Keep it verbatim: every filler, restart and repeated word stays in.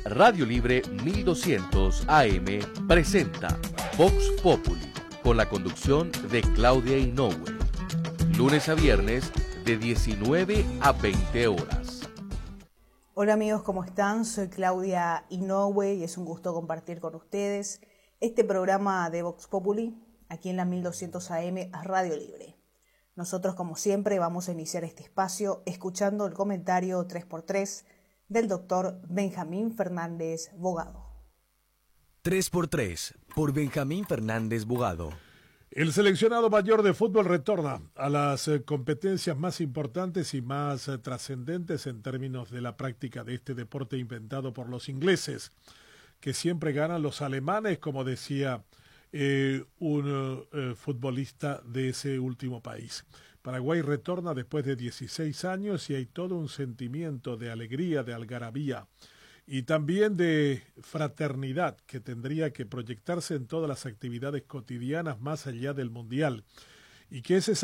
Radio Libre mil doscientos A M presenta Vox Populi, con la conducción de Claudia Inoue. Lunes a viernes de diecinueve a veinte horas. Hola amigos, ¿cómo están? Soy Claudia Inoue y es un gusto compartir con ustedes este programa de Vox Populi aquí en la mil doscientos A M Radio Libre. Nosotros, como siempre, vamos a iniciar este espacio escuchando el comentario tres por tres del doctor Benjamín Fernández Bogado. tres por tres por Benjamín Fernández Bogado. El seleccionado mayor de fútbol retorna a las eh, competencias más importantes y más eh, trascendentes en términos de la práctica de este deporte inventado por los ingleses, que siempre ganan los alemanes, como decía eh, un eh, futbolista de ese último país. Paraguay retorna después de dieciséis años y hay todo un sentimiento de alegría, de algarabía y también de fraternidad que tendría que proyectarse en todas las actividades cotidianas más allá del Mundial, y que ese